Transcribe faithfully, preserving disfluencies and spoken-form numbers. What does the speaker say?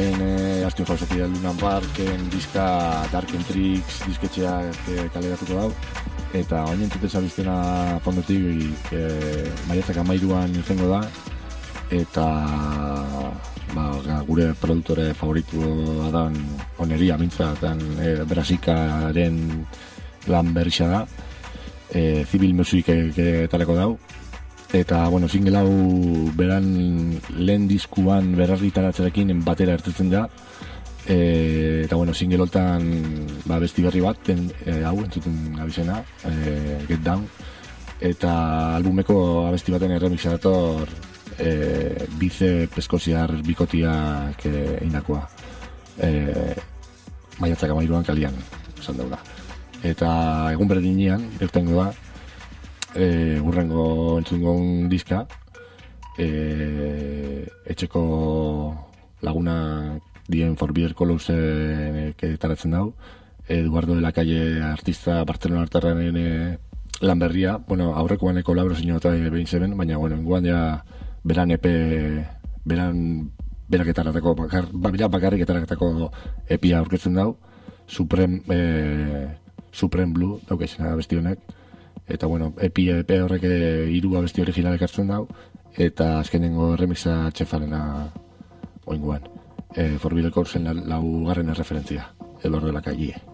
lehen eh, Astio Jausati Luna Parken diska Dark and Tricks disketxeak eh, kaleratuko dau, eta oin entzute zabiztena fondotik eh, maiatzak amairuan izango da, eta ba, gure produktore favoritua dan oneria mintzatan e, Brasikaren lan berrixa da, e, Civil Music e, taleko dau, eta bueno, single hau beran lehen diskuan berargitaratzerekin batera ertetzen da, e, eta bueno, single holtan ba, besti berri bat ten, e, hau entzuten abizena, e, Get Down, eta albumeko abesti baten erremixa dator e, bize peskoziar bikotiak e, einakoa e, maiatzak amairuan kalian esan daula, eta egun berdinean irtengo da e, urrengo entzungon diska, e, etxeko laguna dien Forbidden Colors taratzen dau, Eduardo de la Calle artista Barcelona artarren e, lan berria, bueno, aurrekoan eko labro zinio eta behin zeben, baina bueno, enguan ja beran epe beran beraketaratako bakar, bakarrik etaraketako epia aurketzen dau, Supreme e, Supreme Blue daukeixena besti honek, eta bueno, epi epe horrek hiru abesti originalek hartzen dau, eta azkenengo remixa txefarena oinguan e, Forbidden Colorsen laugarren referentzia, Eduardo de la Calle.